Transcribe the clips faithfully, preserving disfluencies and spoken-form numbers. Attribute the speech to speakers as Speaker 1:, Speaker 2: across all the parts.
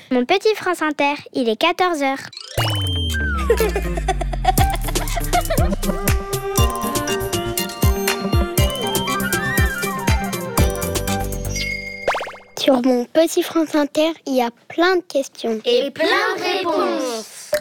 Speaker 1: Mon petit France Inter, il est quatorze heures. Sur mon petit France Inter, il y a plein de questions.
Speaker 2: Et plein de réponses.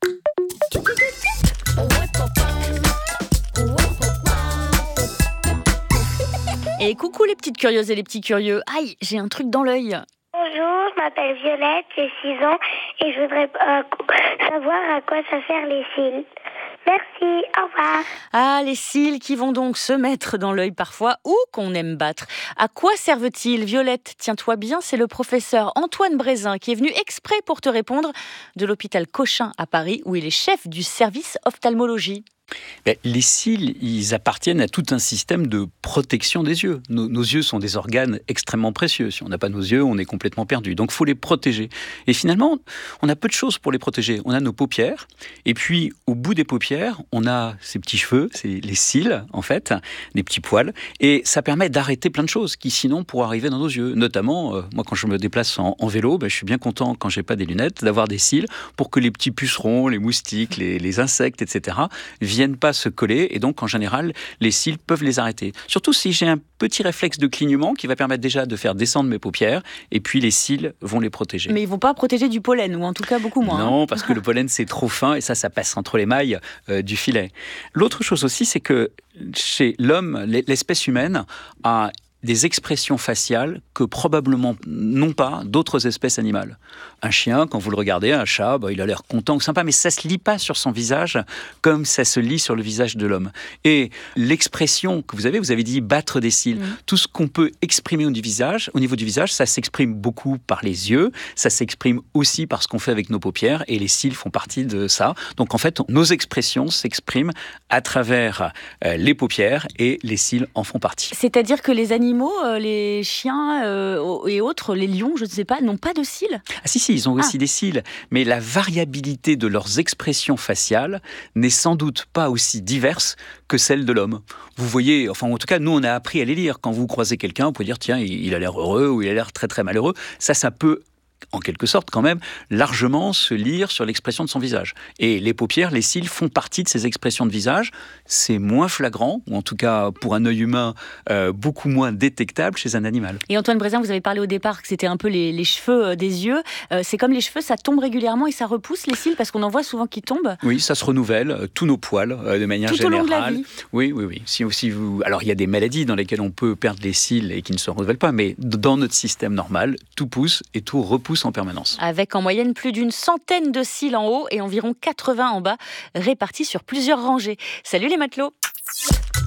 Speaker 3: Et coucou les petites curieuses et les petits curieux. Aïe, j'ai un truc dans l'œil.
Speaker 4: Bonjour, je m'appelle Violette, j'ai six ans et je voudrais euh, savoir à quoi ça sert les cils. Merci, au revoir.
Speaker 3: Ah, les cils qui vont donc se mettre dans l'œil parfois ou qu'on aime battre. À quoi servent-ils, Violette? Tiens-toi bien, c'est le professeur Antoine Brézin qui est venu exprès pour te répondre de l'hôpital Cochin à Paris où il est chef du service ophtalmologie.
Speaker 5: Mais les cils, ils appartiennent à tout un système de protection des yeux. Nos, nos yeux sont des organes extrêmement précieux. Si on n'a pas nos yeux, on est complètement perdu. Donc, il faut les protéger. Et finalement, on a peu de choses pour les protéger. On a nos paupières. Et puis, au bout des paupières, on a ces petits cheveux, c'est les cils, en fait, des petits poils. Et ça permet d'arrêter plein de choses qui, sinon, pourraient arriver dans nos yeux. Notamment, euh, moi, quand je me déplace en, en vélo, ben, je suis bien content, quand j'ai pas des lunettes, d'avoir des cils pour que les petits pucerons, les moustiques, les, les insectes, et cetera, viennent pas se coller et donc en général les cils peuvent les arrêter. Surtout si j'ai un petit réflexe de clignement qui va permettre déjà de faire descendre mes paupières et puis les cils vont les protéger.
Speaker 3: Mais ils vont pas protéger du pollen ou en tout cas beaucoup moins.
Speaker 5: Non,
Speaker 3: hein.
Speaker 5: parce que le pollen c'est trop fin et ça, ça passe entre les mailles euh, du filet. L'autre chose aussi, c'est que chez l'homme, l'espèce humaine a des expressions faciales que probablement n'ont pas d'autres espèces animales. Un chien, quand vous le regardez, un chat, bah, il a l'air content ou sympa, mais ça ne se lit pas sur son visage comme ça se lit sur le visage de l'homme. Et l'expression que vous avez, vous avez dit battre des cils. Mmh. Tout ce qu'on peut exprimer au niveau du visage, au niveau du visage, ça s'exprime beaucoup par les yeux, ça s'exprime aussi par ce qu'on fait avec nos paupières, et les cils font partie de ça. Donc en fait, nos expressions s'expriment à travers euh, les paupières, et les cils en font partie.
Speaker 3: C'est-à-dire que les animaux les chiens euh, et autres, les lions, je ne sais pas, n'ont pas de cils?
Speaker 5: Ah si, si, ils ont aussi
Speaker 3: ah.
Speaker 5: des cils. Mais la variabilité de leurs expressions faciales n'est sans doute pas aussi diverse que celle de l'homme. Vous voyez, enfin en tout cas, nous on a appris à les lire. Quand vous croisez quelqu'un, vous pouvez dire, tiens, il a l'air heureux ou il a l'air très très malheureux. Ça, ça peut en quelque sorte quand même, largement se lire sur l'expression de son visage. Et les paupières, les cils font partie de ces expressions de visage. C'est moins flagrant, ou en tout cas pour un œil humain, euh, beaucoup moins détectable chez un animal.
Speaker 3: Et Antoine Brézin, vous avez parlé au départ que c'était un peu les, les cheveux des yeux. Euh, c'est comme les cheveux, ça tombe régulièrement et ça repousse les cils, parce qu'on en voit souvent qui tombent.
Speaker 5: Oui, ça se renouvelle, euh, tous nos poils, euh, de manière
Speaker 3: Tout
Speaker 5: générale.
Speaker 3: Tout au long de la vie.
Speaker 5: Oui, oui, oui. Si, si vous... Alors il y a des maladies dans lesquelles on peut perdre les cils et qui ne se renouvellent pas, mais dans notre système normal, tout pousse et tout repousse en permanence.
Speaker 3: Avec en moyenne plus d'une centaine de cils en haut et environ quatre-vingts en bas, répartis sur plusieurs rangées. Salut les matelots!